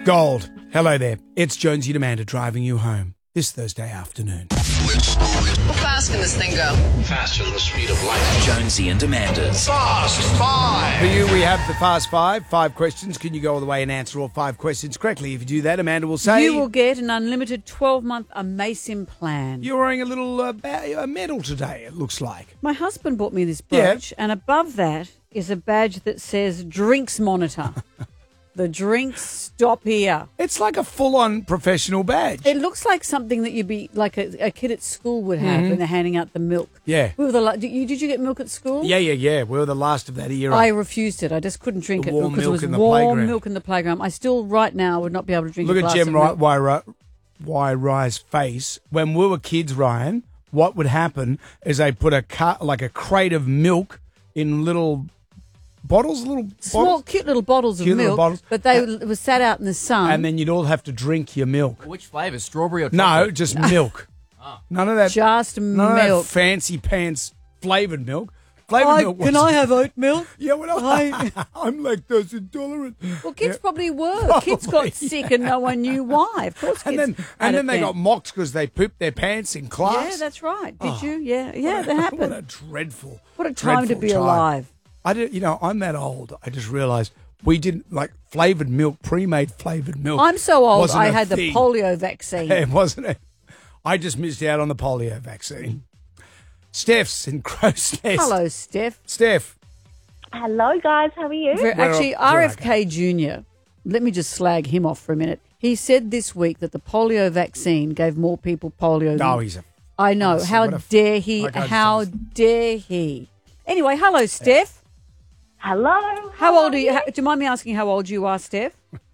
Gold. Hello there. It's Jonesy and Amanda driving you home this Thursday afternoon. How fast can this thing go? Faster than the speed of light. Jonesy and Amanda's Fast Five. For you, we have the Fast Five. 5 questions. Can you go all the way and answer all 5 questions correctly? If you do that, Amanda will say... You will get an unlimited 12-month Amasim plan. You're wearing a little a medal today, it looks like. My husband bought me this brooch, and above that is a badge that says Drinks Monitor. The drinks stop here. It's like a full-on professional badge. It looks like something that you'd be like a kid at school would have when they're handing out the milk. Yeah. We were did you get milk at school? Yeah. We were the last of that era. I refused it. I just couldn't drink it warm because it milk was in the warm playground. milk in the playground. I still, right now, would not be able to drink Look a at glass Jem of milk. Rye's face. When we were kids, Ryan, what would happen is they put a crate of milk in little bottles, Small, cute little bottles of milk, but they were sat out in the sun. and then you'd all have to drink your milk. Which flavour? Strawberry or chocolate? No, just milk. None of that. Just none of milk. that fancy pants flavored milk. Flavored milk. Can I have oat milk? Yeah, well, I'm lactose intolerant. Well, kids probably were. Kids got sick and no one knew why. Of course, kids And then they got mocked because they pooped their pants in class. Yeah, that's right. Did you? Yeah, that happened. What a dreadful. What a time to dreadful be time. alive. I'm that old. I just realised we didn't like flavoured milk, pre-made flavoured milk. I'm so old. wasn't I a had the thing. polio vaccine. It wasn't it? I just missed out on the polio vaccine. Steph's in Crow's Nest. Hello, Steph. Steph. Hello, guys. How are you? Actually, we're RFK Jr., let me just slag him off for a minute. He said this week that the polio vaccine gave more people polio No, than... he's a... I know. honestly, How what a- dare he? I can't How just- dare he? Anyway, hello, Steph. Hello. How old are you? Do you mind me asking how old you are, Steph?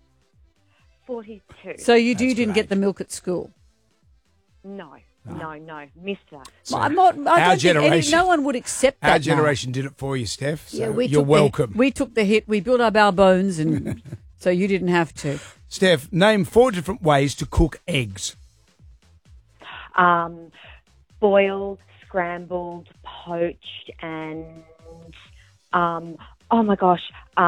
42. So you That's didn't great. get the milk at school? No. Missed that. I'm not. I Our don't think generation- no one would accept that. Our now. generation did it for you, Steph. So Yeah, we you're took welcome. We took the hit. We built up our bones, and so you didn't have to. Steph, name 4 different ways to cook eggs. Boiled, scrambled, poached, and oh my gosh,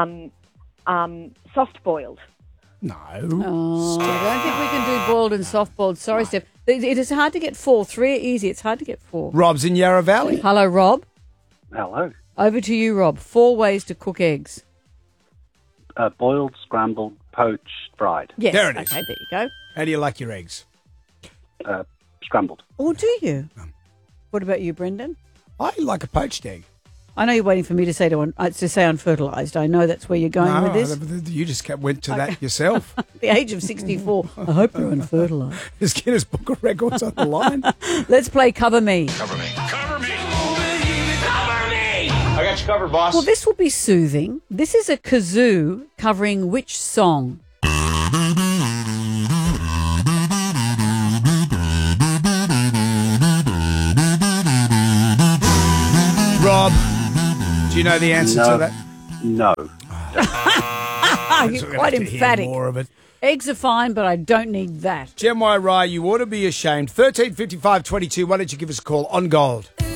soft boiled. No. Oh, I don't think we can do boiled and soft boiled. Sorry, Steph. It is hard to get 4. 3 are easy. It's hard to get 4. Rob's in Yarra Valley. Hello, Rob. Hello. Over to you, Rob. 4 ways to cook eggs. Boiled, scrambled, poached, fried. Yes. There it is. Okay, there you go. How do you like your eggs? Scrambled. Oh, do you? What about you, Brendan? I like a poached egg. I know you're waiting for me to say unfertilised. I know that's where you're going with this. You just went to that yourself. The age of 64. I hope you're unfertilised. Is Guinness Book of Records on the line? Let's play Cover Me. Cover me. Cover me. Cover me. I got you covered, boss. Well, this will be soothing. This is a kazoo covering which song? Rob, do you know the answer to that? No. You're We're gonna quite have to hear emphatic. more of it. Eggs are fine, but I don't need that. Jem Rye, you ought to be ashamed. 135522. Why don't you give us a call on Gold?